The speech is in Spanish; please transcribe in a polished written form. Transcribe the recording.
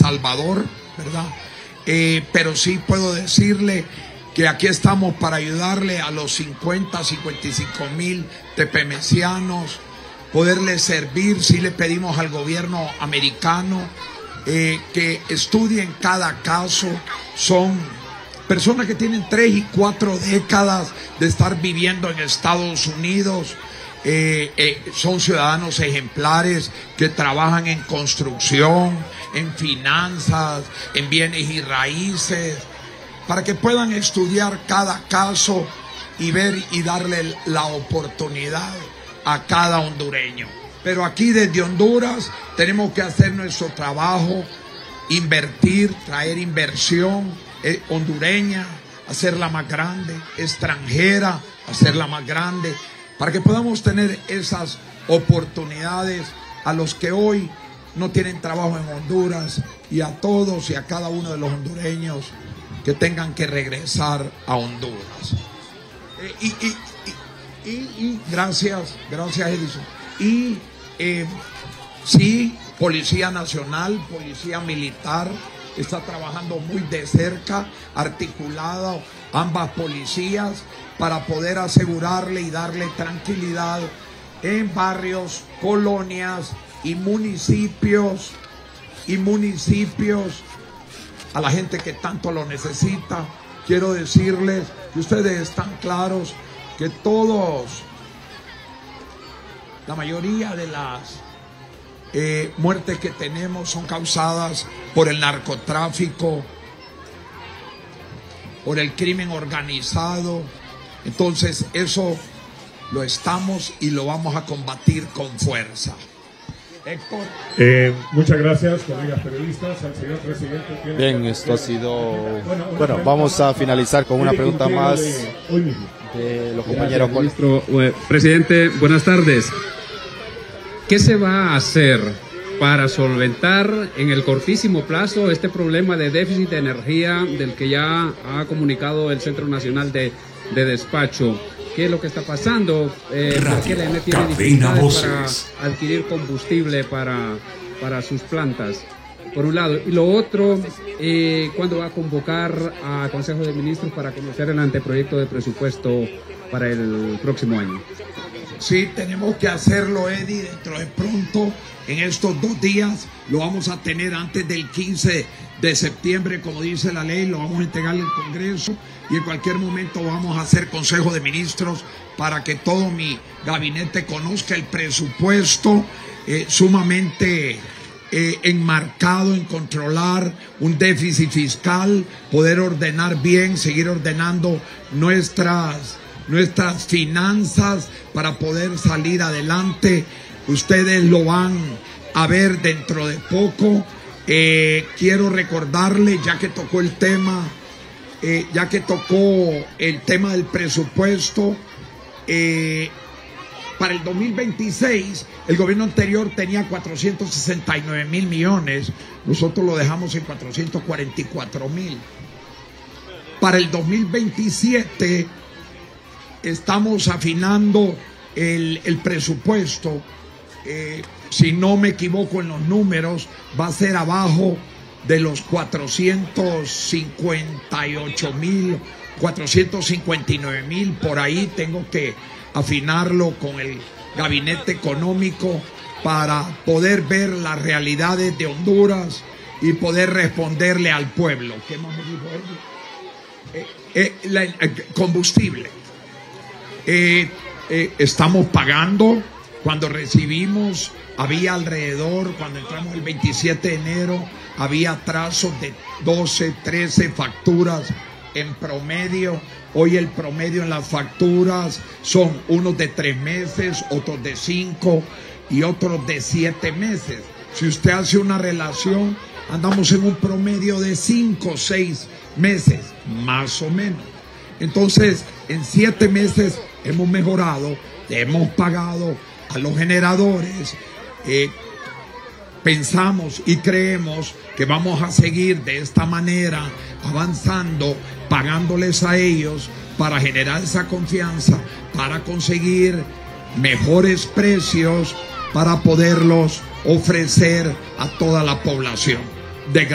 Salvador, ¿verdad? Pero sí puedo decirle que aquí estamos para ayudarle a los 55,000 tepemesianos, poderles servir. Sí le pedimos al gobierno americano que estudien cada caso. Son personas que tienen 3 y 4 décadas de estar viviendo en Estados Unidos. Son ciudadanos ejemplares que trabajan en construcción, en finanzas, en bienes y raíces, para que puedan estudiar cada caso y ver y darle la oportunidad a cada hondureño. Pero aquí desde Honduras tenemos que hacer nuestro trabajo, invertir, traer inversión hondureña, hacerla más grande, extranjera, hacerla más grande, para que podamos tener esas oportunidades a los que hoy no tienen trabajo en Honduras, y a todos y a cada uno de los hondureños que tengan que regresar a Honduras. Gracias Edison. Y sí, Policía Nacional, Policía Militar está trabajando muy de cerca, articulado ambas policías, para poder asegurarle y darle tranquilidad en barrios, colonias y municipios a la gente que tanto lo necesita. Quiero decirles que ustedes están claros que la mayoría de las muertes que tenemos son causadas por el narcotráfico, por el crimen organizado. Entonces eso lo estamos y lo vamos a combatir con fuerza. Héctor. Muchas gracias, colegas periodistas. Al señor presidente. Bien, esto ha sido... Bueno, vamos a finalizar con una pregunta más de los compañeros. Ministro, presidente, buenas tardes. ¿Qué se va a hacer para solventar en el cortísimo plazo este problema de déficit de energía del que ya ha comunicado el Centro Nacional de Despacho? ¿Qué es lo que está pasando? ¿Por qué la ENE tiene dificultades para adquirir combustible para sus plantas? Por un lado. Y lo otro, ¿cuándo va a convocar a Consejo de Ministros para conocer el anteproyecto de presupuesto para el próximo año? Sí, tenemos que hacerlo, Eddie, dentro de pronto. En estos 2 días lo vamos a tener antes del 15 de septiembre, como dice la ley, lo vamos a entregar al Congreso, y en cualquier momento vamos a hacer Consejo de Ministros para que todo mi gabinete conozca el presupuesto, sumamente enmarcado en controlar un déficit fiscal, poder ordenar bien, seguir ordenando nuestras finanzas para poder salir adelante. Ustedes lo van a ver dentro de poco. Quiero recordarle, ya que tocó el tema del presupuesto, para el 2026 el gobierno anterior tenía 469,000 millones, nosotros lo dejamos en 444,000. Para el 2027 estamos afinando el presupuesto. Si no me equivoco en los números, va a ser abajo de los 458,000, 459,000, por ahí. Tengo que afinarlo con el gabinete económico para poder ver las realidades de Honduras y poder responderle al pueblo. ¿Qué más me dijo él? Combustible. Estamos pagando. Cuando recibimos, había alrededor, cuando entramos el 27 de enero, había atrasos de 12, 13 facturas en promedio. Hoy el promedio en las facturas son unos de 3 meses, otros de 5 y otros de 7 meses. Si usted hace una relación, andamos en un promedio de 5 o 6 meses, más o menos. Entonces, en 7 meses hemos mejorado, hemos pagado a los generadores. Pensamos y creemos que vamos a seguir de esta manera avanzando, pagándoles a ellos para generar esa confianza, para conseguir mejores precios, para poderlos ofrecer a toda la población.